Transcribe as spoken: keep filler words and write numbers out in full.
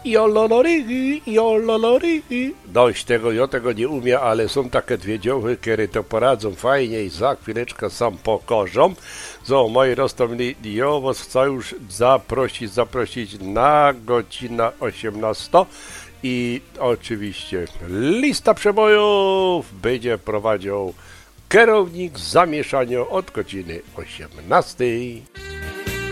jololory, jololory. Dość tego, ja tego nie umiem, ale są takie dwie dzioły, które to poradzą fajnie i za chwileczkę sam pokażą. So, moi roztomni, ja was chcę już zaprosić, zaprosić na godzinę osiemnastą. I oczywiście lista przebojów będzie prowadził kierownik zamieszania od godziny osiemnastej.